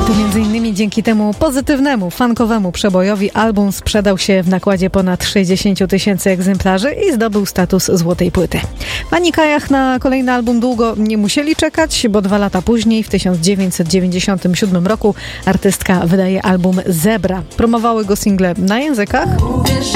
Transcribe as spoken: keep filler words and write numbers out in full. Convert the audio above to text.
To między innymi dzięki temu pozytywnemu, funkowemu przebojowi album sprzedał się w nakładzie ponad sześćdziesiąt tysięcy egzemplarzy i zdobył status złotej płyty. Fani Kajach na kolejny album długo nie musieli czekać, bo dwa lata później, w tysiąc dziewięćset dziewięćdziesiątym siódmym roku, artystka wydaje album Zebra. Promowały go single na językach